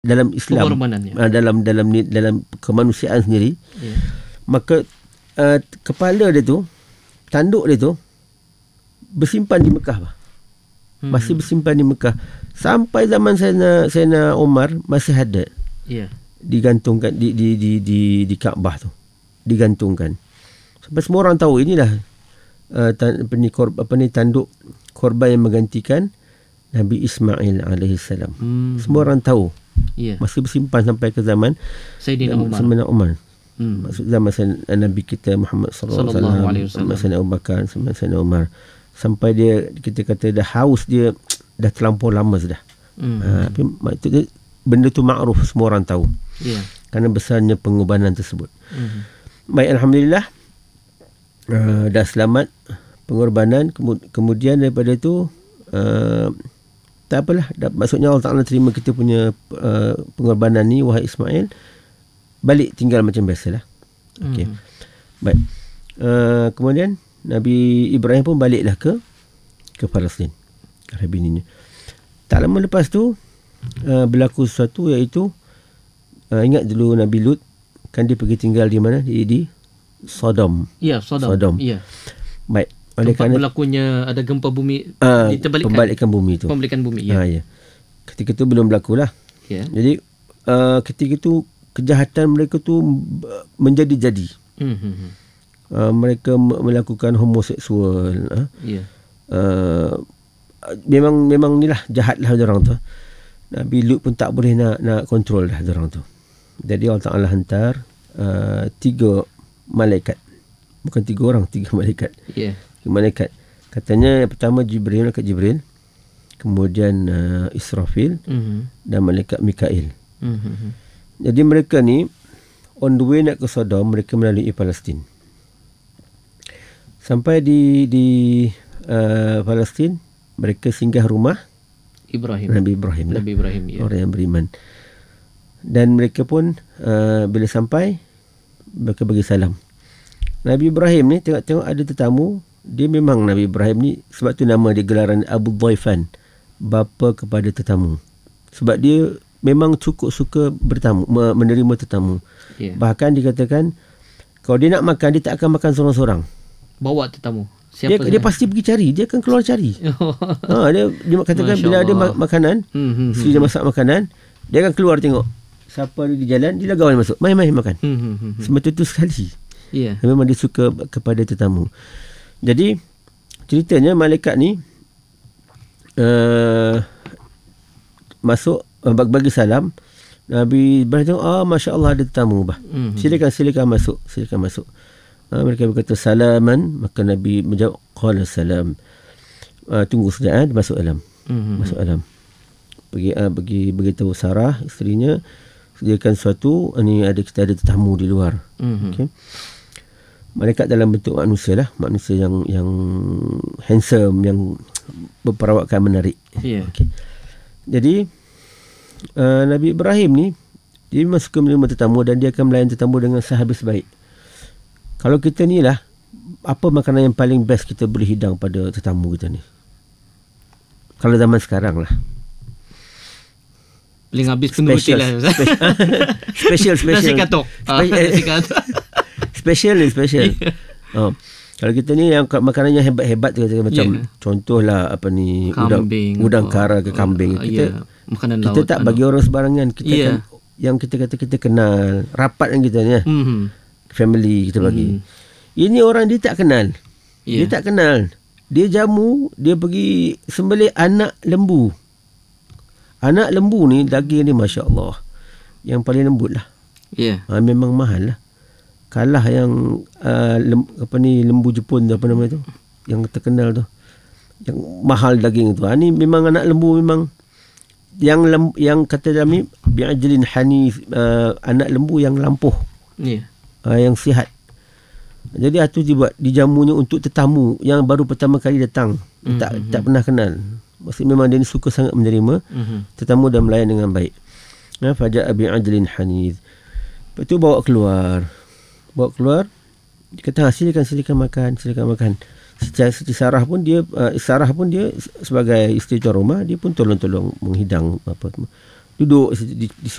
dalam Islam, dalam kemanusiaan sendiri, maka kepala dia tu, tanduk dia tu bersimpan di Mekah, masih bersimpan di Mekah sampai zaman Sayyidina Umar masih ada, digantungkan di Kaabah tu, digantungkan sampai semua orang tahu inilah tanduk korban yang menggantikan Nabi Ismail alaihissalam. Semua orang tahu. Masih bersimpan sampai ke zaman Sayyidina Umar. Maksud zaman Nabi kita Muhammad sallallahu alaihi wasallam, Sayyidina Abu Bakar, Sayyidina Umar, sampai dia, kita kata dah haus, dia dah terlampau lama sudah. Tapi maksudnya benda tu makruf, semua orang tahu. Kerana besarnya pengorbanan tersebut. Baik, alhamdulillah, dah selamat pengorbanan. Kemudian daripada tu tak apalah, maksudnya Allah Ta'ala terima kita punya pengorbanan ni, wahai Ismail, balik tinggal macam biasalah. Okay. Baik. Kemudian Nabi Ibrahim pun baliklah ke Palestin, arah bininya. Tak lama lepas tu berlaku sesuatu, iaitu ingat dulu Nabi Lut kan, dia pergi tinggal di mana? Di Sodom. Sodom. Baik. Oleh tempat berlakunya ada gempa bumi, pembalikan bumi tu. Ketika tu belum berlakulah. Jadi ketika tu kejahatan mereka tu menjadi-jadi. Mereka melakukan homoseksual. Memang ni lah, jahatlah orang tu. Nabi Lut pun tak boleh nak kontrol dah orang tu. Jadi Allah Ta'ala hantar 3 malaikat. Bukan 3 orang, 3 malaikat. Malaikat. Katanya yang pertama malaikat Jibril, kemudian Israfil, dan malaikat Mikail. Jadi mereka ni on the way nak ke Sodom, mereka melalui Palestin. Sampai di Palestin, mereka singgah rumah Nabi Ibrahim, orang yang beriman. Dan mereka pun bila sampai, mereka bagi salam. Nabi Ibrahim ni tengok ada tetamu. Dia memang Nabi Ibrahim ni, sebab tu nama dia gelaran Abu Dhaifan, bapa kepada tetamu. Sebab dia memang cukup suka bertamu, menerima tetamu. Bahkan dikatakan kalau dia nak makan, dia tak akan makan seorang-seorang. Bawa tetamu. Dia pasti pergi cari, dia akan keluar cari. Dia katakan bila ada makanan, isteri dia masak makanan, dia akan keluar tengok siapa ada di jalan, dia lagawan masuk, mai makan. Sebetul-betul sekali. Memang dia suka kepada tetamu. Jadi ceritanya malaikat ni masuk, bagi salam. Nabi Ibrahim tengok, Masya Allah ada tetamu, silakan masuk. Mereka berkata salaman, maka Nabi menjawab qala salam. Tunggu sekejap, masuk alam. Pergi beritahu Sarah, isterinya, sediakan sesuatu, kita ada tetamu di luar. Okay. Malaikat dalam bentuk manusia lah, manusia yang handsome, yang berperawakan menarik. Okay. Jadi Nabi Ibrahim ni, dia memang suka menerima tetamu, dan dia akan melayan tetamu dengan sehabis baik. Kalau kita ni lah, apa makanan yang paling best kita boleh hidang pada tetamu kita ni? Kalau zaman sekarang lah, paling habis kena roti lah. Special nasi katok. Special. Kalau kita ni yang makanan yang hebat-hebat tu, macam contohlah udang kara ke kambing, kita tak bagi orang sebarangan. Kita kan, yang kita kata kita kenal, rapat yang kita ni, family kita bagi. Ini orang dia tak kenal. Dia jamu, dia pergi sembelih anak lembu. Anak lembu ni, daging ni Masya Allah, yang paling lembut lah. Memang mahal lah. Kalah yang lembu Jepun tu, apa nama tu, yang terkenal tu, yang mahal daging tu. Ni memang anak lembu, memang yang kata kami bi'ajlin hanif, anak lembu yang lampuh, yang sihat. Jadi itu dijamunya untuk tetamu yang baru pertama kali datang, tak pernah kenal. Maksudnya memang dia ni suka sangat menerima tetamu dan melayan dengan baik. Faja'a bi'ajlin hanif. Lepas tu bawa keluar, dia kata silakan makan. Siti Sarah pun dia sebagai isteri tuan rumah, dia pun tolong menghidang duduk di